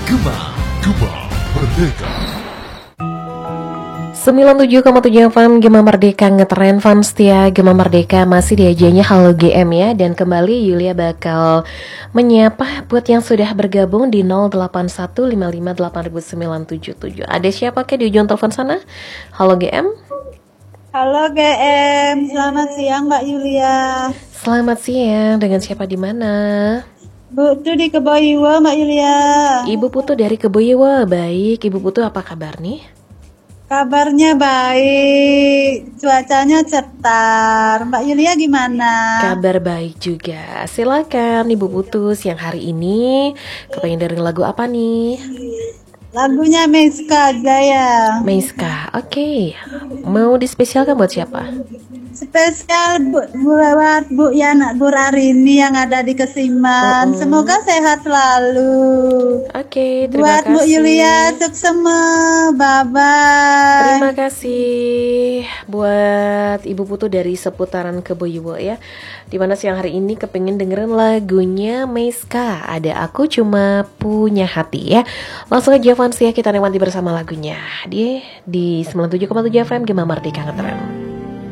Gema, Gema Merdeka. 97,7 FM Gema Merdeka ngetren fans setia Gema Merdeka masih diajanya Halo GM ya. Dan kembali Yulia bakal menyapa buat yang sudah bergabung di 0815580977. Ada siapa ke di ujung telepon sana? Halo GM. Halo GM, selamat siang Mbak Yulia. Selamat siang, dengan siapa di mana? Bu Putu di Keboiwa Mbak Yulia. Ibu Putu dari Keboiwa, baik. Ibu Putu apa kabar nih? Kabarnya baik, cuacanya cetar. Mbak Yulia gimana? Kabar baik juga. Silakan Ibu Putu, siang hari ini kepengen dengerin lagu apa nih? Lagunya Meiska Jaya. Meiska, oke. Mau dispesialkan buat siapa? Spesial buat Bu Yana Gurarini yang ada di Kesiman. Semoga sehat selalu. Oke, terima Buat kasih. Bu Yulia, sukses, bye-bye. Terima kasih buat Ibu Putu dari seputaran Keboiwo ya. Dimana siang hari ini kepengen dengerin lagunya Meiska, Ada Aku Cuma Punya Hati ya. Langsung aja fans ya, kita nikmati bersama lagunya di 97,7 FM Gema Merdeka Ngetren.